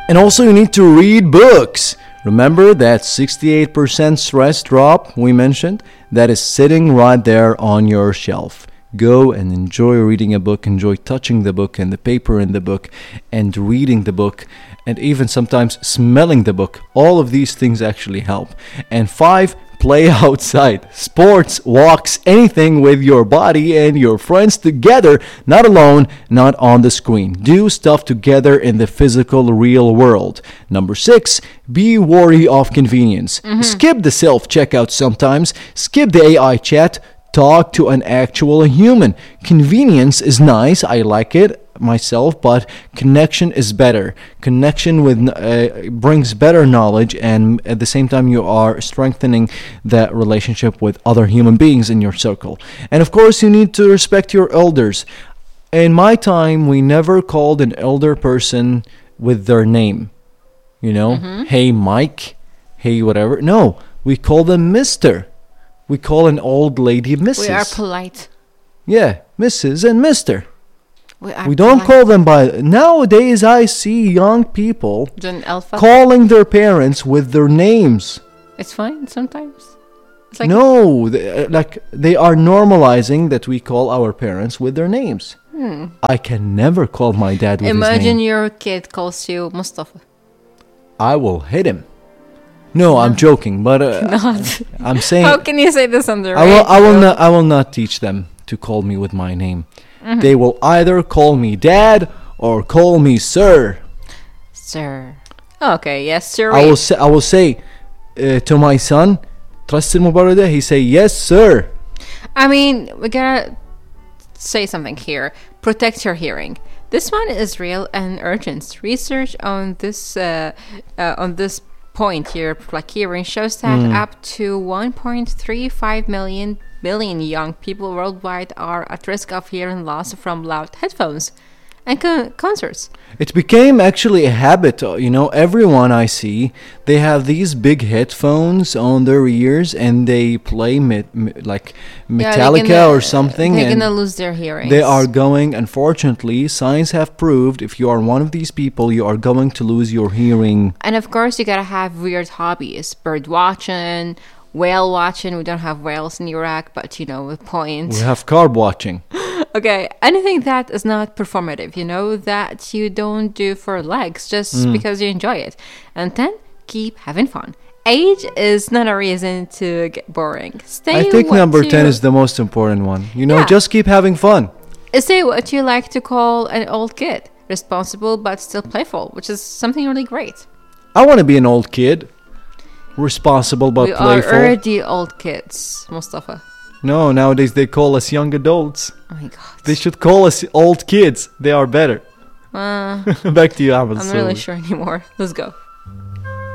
And also you need to read books. Remember that 68% stress drop we mentioned? That is sitting right there on your shelf. Go and enjoy reading a book, enjoy touching the book and the paper in the book and reading the book and even sometimes smelling the book. All of these things actually help. And 5, play outside. Sports, walks, anything with your body and your friends together, not alone, not on the screen. Do stuff together in the physical, real world. Number 6, be wary of convenience. Skip the self-checkout sometimes. Skip the AI chat. Talk to an actual human. Convenience is nice. I like it myself, but connection is better. Connection with brings better knowledge, and at the same time you are strengthening that relationship with other human beings in your circle. And of course you need to respect your elders. In my time, we never called an elder person with their name. You know, hey Mike, hey whatever. No, we call them Mr. We call an old lady Mrs. We are polite. Yeah, Mrs. and Mr. We don't polite. call them by... Nowadays, I see young people calling their parents with their names. It's fine sometimes. It's like No, they are normalizing that we call our parents with their names. I can never call my dad with his Imagine name. your kid calls you Mustafa. I will hit him. No, I'm joking, but Not. I'm saying... How can you say this on the I will not teach them to call me with my name. They will either call me dad or call me sir. Sir. Okay, yes, sir. I will say to my son, trust المباردة, he say yes sir. I mean, we gotta say something here. Protect your hearing. This one is real and urgent. Research on this point here, like hearing, shows that up to 1.35 billion young people worldwide are at risk of hearing loss from loud headphones and concerts. It became actually a habit, you know. Everyone I see, they have these big headphones on their ears and they play like Metallica or something. They're and gonna lose their hearing. they are going, unfortunately, science have proved if you are one of these people, you are going to lose your hearing. And of course, you gotta have weird hobbies: bird watching, whale watching. We don't have whales in Iraq, but you know, with points. We have carb watching. Okay, anything that is not performative, you know, that you don't do for likes, just because you enjoy it. And then keep having fun. Age is not a reason to get boring. I think number 10 is the most important one. You know, Yeah. just keep having fun. Say what you like to call an old kid. Responsible but still playful, which is something really great. I want to be an old kid. Responsible but We playful. are already old kids, Mustafa. No, nowadays they call us young adults. Oh my god. They should call us old kids. They are better. Back to you, Ahmed. I'm not really sure anymore. Let's go.